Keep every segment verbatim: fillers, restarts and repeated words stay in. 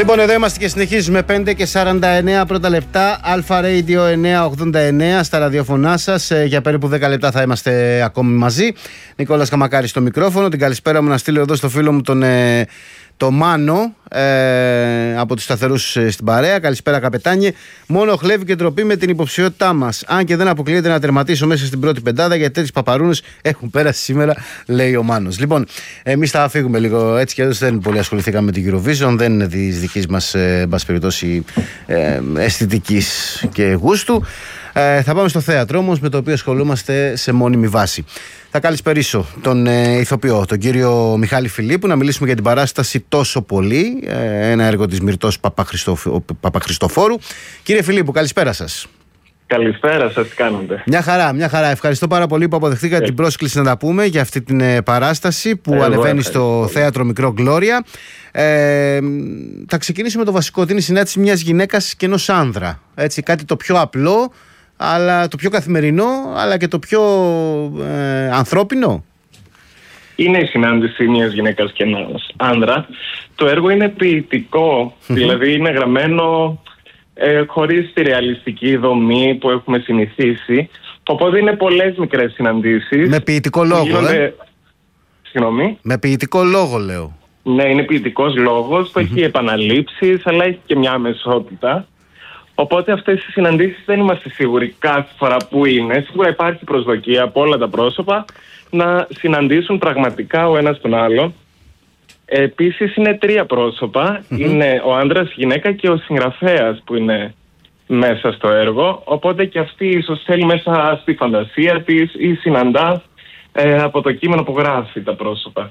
Λοιπόν, εδώ είμαστε και συνεχίζουμε. Πέντε και σαράντα εννέα πρώτα λεπτά. Αλφα Radio εννιακόσια ογδόντα εννέα στα ραδιοφωνά σας. Ε, για περίπου δέκα λεπτά θα είμαστε ακόμη μαζί. Νικόλας Καμακάρης στο μικρόφωνο. Την καλησπέρα μου να στείλω εδώ στο φίλο μου τον ε, το Μάνο ε, από τους σταθερούς ε, στην παρέα. Καλησπέρα, καπετάνιε. Μόνο χλέβη και ντροπή με την υποψηφιότητά μας. Αν και δεν αποκλείεται να τερματίσω μέσα στην πρώτη πεντάδα, γιατί τέτοιες παπαρούνες έχουν πέρασει σήμερα, λέει ο Μάνος. Λοιπόν, εμείς θα φύγουμε λίγο έτσι και έτσι. Δεν πολύ ασχοληθήκαμε με την Eurovision. Δεν είναι της δικής μας ε, μπας περιπτώσει ε, αισθητικής και γούστου. Ε, θα πάμε στο θέατρο όμως, με το οποίο ασχολούμαστε σε μόνιμη βάση. Θα καλησπερίσω τον ε, ηθοποιό, τον κύριο Μιχάλη Φιλίππου, να μιλήσουμε για την παράσταση «Τόσο πολύ», ε, ένα έργο της Μυρτώς Παπαχριστοφ... Παπαχριστοφόρου. Κύριε Φιλίππου, καλησπέρα σας. Καλησπέρα σας, τι κάνετε? Μια χαρά, μια χαρά. Ευχαριστώ πάρα πολύ που αποδεχτήκατε ε. την πρόσκληση να τα πούμε για αυτή την ε, παράσταση που ε, ανεβαίνει στο θέατρο Μικρό Γκλώρια. Ε, θα ξεκινήσουμε το βασικό, ότι είναι η συνάντηση μιας γυναίκας και ενός άνδρα. Έτσι, κάτι το πιο απλό, αλλά το πιο καθημερινό, αλλά και το πιο ε, ανθρώπινο. Είναι η συνάντηση μιας γυναίκας και ενός άνδρα. Το έργο είναι ποιητικό, δηλαδή είναι γραμμένο ε, χωρίς τη ρεαλιστική δομή που έχουμε συνηθίσει. Οπότε είναι πολλές μικρές συναντήσεις. Με ποιητικό λόγο, γίνονται... ε? Συγγνώμη. Με ποιητικό λόγο, λέω. Ναι, είναι ποιητικός λόγος, που έχει επαναλήψεις, αλλά έχει και μια αμεσότητα. Οπότε αυτές οι συναντήσεις δεν είμαστε σίγουροι κάθε φορά που είναι. Σίγουρα υπάρχει προσδοκία από όλα τα πρόσωπα να συναντήσουν πραγματικά ο ένας τον άλλο. Επίσης είναι τρία πρόσωπα. Mm-hmm. Είναι ο άντρας, η γυναίκα και ο συγγραφέας που είναι μέσα στο έργο. Οπότε και αυτή ίσως θέλει μέσα στη φαντασία της ή συναντά ε, από το κείμενο που γράφει τα πρόσωπα.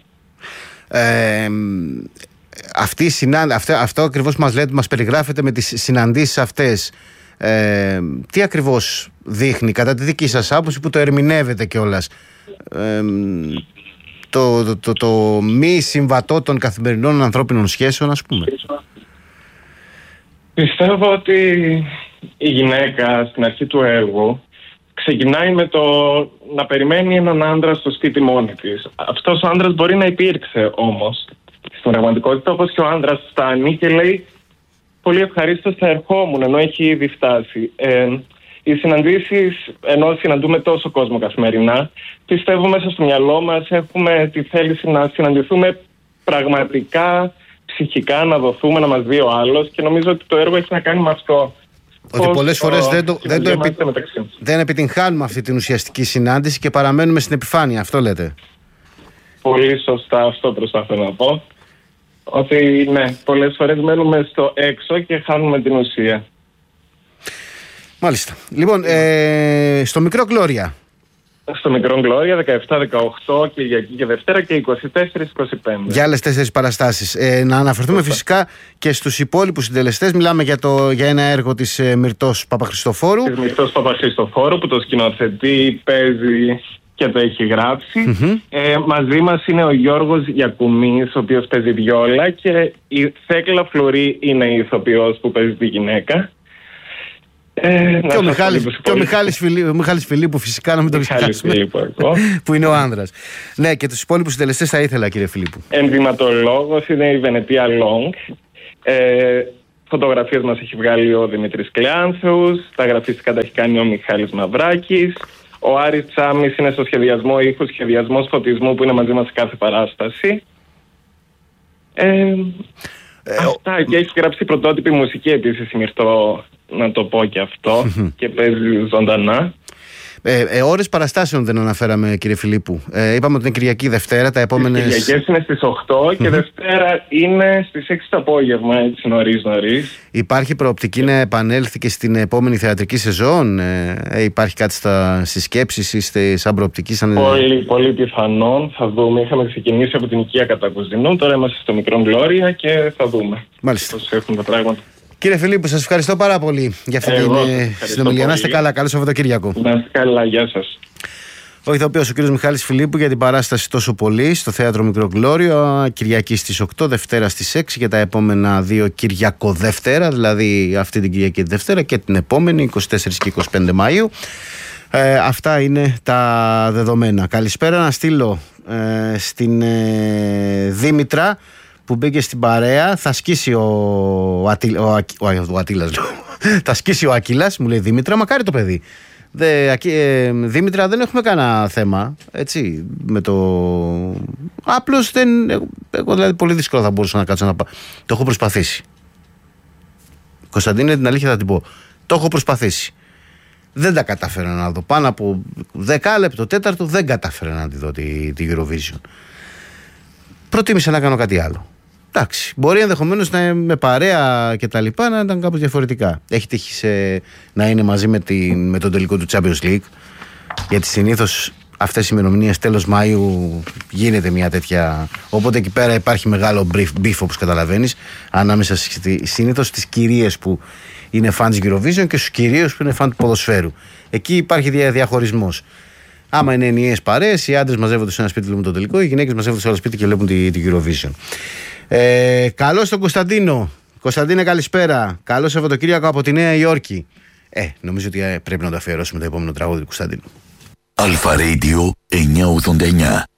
Ε, αυτή η συνάν... αυτό, αυτό ακριβώς που μας λέτε, μας περιγράφετε με τις συναντήσεις αυτές, ε, τι ακριβώς δείχνει κατά τη δική σας άποψη, που το ερμηνεύετε κιόλας, ε, το, το, το, το μη συμβατό των καθημερινών ανθρώπινων σχέσεων, ας πούμε? Πιστεύω ότι η γυναίκα στην αρχή του έργου ξεκινάει με το να περιμένει έναν άντρα στο σπίτι μόνη της. Αυτός ο άντρας μπορεί να υπήρξε όμως στην πραγματικότητα, όπως και ο άντρας φτάνει και λέει πολύ ευχαρίστως θα ερχόμουν, ενώ έχει ήδη φτάσει. Ε, οι συναντήσεις, ενώ συναντούμε τόσο κόσμο καθημερινά, πιστεύω μέσα στο μυαλό μας έχουμε τη θέληση να συναντηθούμε πραγματικά, ψυχικά, να δοθούμε, να μας δει ο άλλος, και νομίζω ότι το έργο έχει να κάνει με αυτό. Ότι πολλές φορές δεν, το, δεν, το επι... δεν επιτυγχάνουμε αυτή την ουσιαστική συνάντηση και παραμένουμε στην επιφάνεια, αυτό λέτε? Πολύ σωστά, αυτό προσπαθώ να πω. Ότι ναι, πολλές φορές μένουμε στο έξω και χάνουμε την ουσία. Μάλιστα. Λοιπόν, ε, στο Μικρό Γκλώρια. Στο Μικρό Γκλώρια, δεκαεπτά δεκαοκτώ, Κυριακή και Δευτέρα, και είκοσι τέσσερα είκοσι πέντε. Για άλλες τέσσερις παραστάσεις. Ε, να αναφερθούμε Φωστά. φυσικά και στους υπόλοιπους συντελεστές. Μιλάμε για, το, για ένα έργο της ε, Μυρτώς Παπαχριστοφόρου. Της Μυρτώς Παπαχριστοφόρου, που το σκηνοθετεί, παίζει και το έχει γράψει. Mm-hmm. Ε, μαζί μας είναι ο Γιώργος Γιακουμής, ο οποίος παίζει βιόλα, και η Θέκλα Φλουρή είναι η ηθοποιός που παίζει τη γυναίκα. Ε, και, ο Μιχάλης, και ο Μιχάλης Φιλίππου, Μιχάλης Φιλίππου, φυσικά, να μην το ξεχάσουμε, που είναι ο άνδρας. Ναι, και τους υπόλοιπους συντελεστές θα ήθελα, κύριε Φιλίππου. Ενδυματολόγος είναι η Βενετία Λόγκ. Ε, φωτογραφίες μας έχει βγάλει ο Δημήτρης Κλεάνθεους. Τα γραφιστικά τα έχει κάνει ο Μιχάλης Μαυράκης. Ο Άρης Τσάμις είναι στο σχεδιασμό ήχου, σχεδιασμός φωτισμού, που είναι μαζί μας σε κάθε παράσταση. Ε, ε, αυτά, ο... και έχει γράψει πρωτότυπη μουσική επίσης η Μυρτώ, να το πω και αυτό, και παίζει ζωντανά. Ε, ε, ώρες παραστάσεων δεν αναφέραμε, κύριε Φιλίππου. Ε, είπαμε ότι είναι Κυριακή, Δευτέρα, τα επόμενες... Οι Κυριακές είναι στις οκτώ και Δευτέρα είναι στις έξι το απόγευμα, έτσι νωρίς νωρίς. Υπάρχει προοπτική να επανέλθει και στην επόμενη θεατρική σεζόν? Ε, ε, υπάρχει κάτι στα, στις σκέψεις, είστε σαν προοπτική? Σαν... Πολύ, πολύ πιθανόν, θα δούμε. Είχαμε ξεκινήσει από την οικία Κατακουζινού, τώρα είμαστε στο Μικρό Γκλώρια και θα δούμε. Μάλιστα. Πώς έχουν τα πράγματα. Κύριε Φιλίππου, σας ευχαριστώ πάρα πολύ για αυτή Εγώ, την συνομιλία. Να είστε καλά, καλό Σαββατοκύριακο. Να είστε καλά, γεια σας. Ο ηθοποιός ο κύριος Μιχάλης Φιλίππου για την παράσταση «Τόσο πολύ» στο θέατρο Μικρό Γκλώριο, Κυριακή στις οκτώ, Δευτέρα στις έξι, και τα επόμενα δύο Κυριακοδευτέρα, δηλαδή αυτή την Κυριακή τη Δευτέρα και την επόμενη, είκοσι τέσσερα και είκοσι πέντε Μαΐου. Ε, αυτά είναι τα δεδομένα. Καλησπέρα να στείλω ε, στην ε, Δήμητρα, που μπήκε στην παρέα. Θα σκίσει ο, ο, Ατήλ, ο, ο, ο Ατήλας. Θα σκίσει ο Ακύλας, μου λέει Δήμητρα, μακάρι το παιδί. Δε, ε, Δήμητρα, δεν έχουμε κανένα θέμα. Έτσι, με το. Απλώς δεν. Εγώ δηλαδή πολύ δύσκολο θα μπορούσα να κάτσω να πάω. Το έχω προσπαθήσει. Κωνσταντίνε, την αλήθεια θα την πω. Το έχω προσπαθήσει. Δεν τα κατάφερα να δω. Πάνω από δεκάλεπτο, τέταρτο, δεν κατάφερα να τη δω τη, τη Eurovision. Προτίμησα να κάνω κάτι άλλο. Εντάξει, μπορεί ενδεχομένως να με παρέα και τα λοιπά να ήταν κάπως διαφορετικά. Έχει τύχει σε, να είναι μαζί με, τη, με τον τελικό του Champions League. Γιατί συνήθως αυτές οι ημερομηνίες τέλος Μάιου γίνεται μια τέτοια. Οπότε εκεί πέρα υπάρχει μεγάλο μπίφ, όπως καταλαβαίνεις, ανάμεσα συνήθως στις κυρίες που είναι φαν της Eurovision και στους κυρίους που είναι φαν του ποδοσφαίρου. Εκεί υπάρχει δια, διαχωρισμός. Άμα είναι ενιαίες παρέες, οι άντρες μαζεύονται σε ένα σπίτι και βλέπουν το τελικό, οι γυναίκες μαζεύονται σε άλλο σπίτι και βλέπουν τη, τη Eurovision. Ε, καλώς τον Κωνσταντίνο. Κωνσταντίνε, καλησπέρα. Καλό Σαββατοκύριακο από τη Νέα Υόρκη. Ε, νομίζω ότι πρέπει να το αφιερώσουμε το επόμενο τραγούδι του Κωνσταντίνου. Αλφα Radio εννιακόσια ογδόντα εννιά.